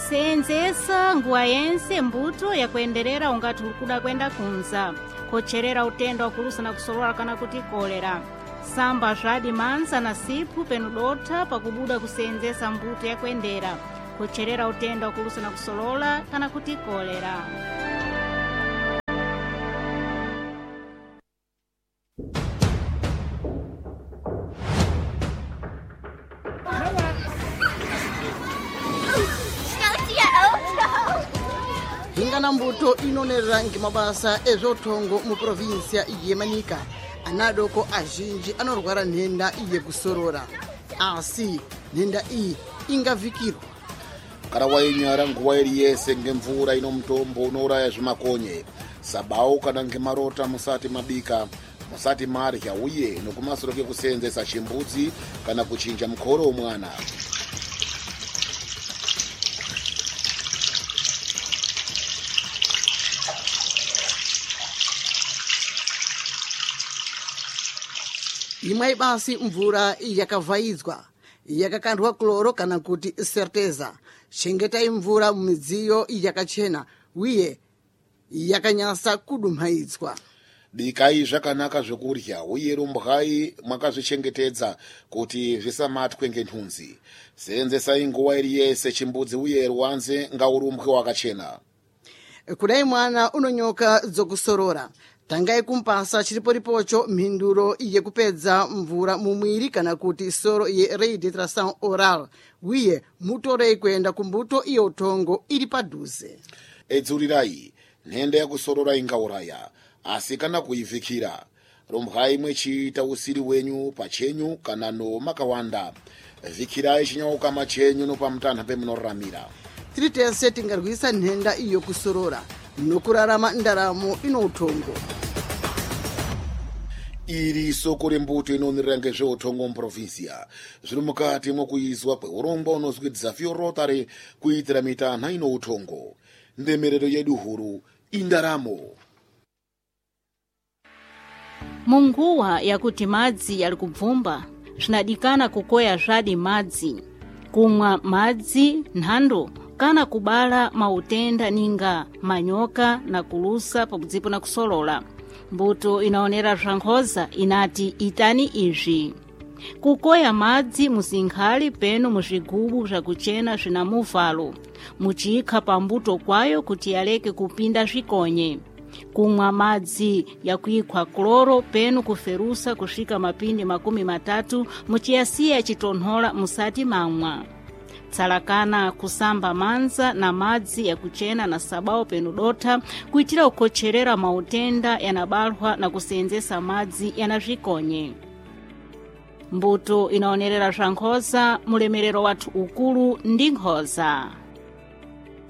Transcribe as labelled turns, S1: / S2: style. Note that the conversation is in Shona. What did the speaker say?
S1: Kusenzesa nguwa yense mbuto yakuenderera ungati ulikuda kwenda kunza. Kocherera utendo wakulusa na kusolola kana kuti kolera. Samba zvadi manza na sipu penudota pakubuda kusenzesa mbuto yakuendera. Kocherera utendo wakulusa na kusolola kana kuti kolera.
S2: Hingana mbuto inonerera mabasa ezvotongo mu provincia yeManika. Anadoko azhinji anorwara nhenda yekusorora. Asi nhenda iyi ingavikirwa.
S3: Kana wainyara nguwa iliyese ngemvura ino mutombo unouraya zvimakonye. Sabau kana ngemarota musati mabika, musati marya uye nokumasoroke kusenzesa chimbudzi kana kuchinja mukoro womwana.
S2: Imwe basi mvura yakavhaidzwa, yakakandwa kloro kana kuti certeza. Chengetai mvura mumidziyo yakachena uye yakanyasa kudumhaidzwa.
S3: Bikai zvakanaka zvekurya uye rumbwai mwakazvichengetedza kuti zvisamatwe ngenhunzi. Senzesai nguwa iliyese chimbudzi uye rwanze ngaurumbwe wakachena.
S2: Kudai mwana unonyoka dzokusorora, tangai kumpasa chiriporipocho mhinduro yekupedza mvura mumwiri kana kuti soro ye rehydratation oral uye mutorei kuenda kumbuto iyo utongo iri padhuze.
S3: Edzurirai nhenda yakusorora ingauraya, asi kana kuivikira rumbwai mwechiita usiri wenyu pachenyu kana no makawanda. Vikirai chinyauka chenyu no pamutanha pemunoramira.
S2: Tiri tese tingarwisa nhenda iyo kusorora nokurarama ndaramo ino utongo.
S3: Iri soko rembuto inomirira ngezveutongo muprovinsia zviri mukati mwokuizwa kweurongwa unozwi Desafio Rotary kuitira mitanha ino utongo. Ndemerero yedu huru indaramo.
S1: Munguwa yakuti madzi yali kubvumba, zvinadikana kukoya zvadi madzi. Kumwa madzi nhando kana kubala mautenda ninga manyoka na kulusa pakudzipo na kusolola. Mbuto inaonera zvankhoza inati itani izvi. Kukoya madzi muzinkhali peno muzvigubu zvakuchena zvina muvalo. Muchikha pambuto kwayo kuti yaleke kupinda zvikonye. Kumwa madzi yakuikhwa kloro peno kuferusa kusvika mapindi 30 muchiyasiya chitonhola musati mamwa. Tsalakana kusamba manza na madzi yakuchena na sabao penudota kuitira ukocherera mautenda yanabalwa na kusenzesa madzi yanazvikonye. Mbuto inaonerera zvankhoza mulemerero watu ukulu ndi nkhoza.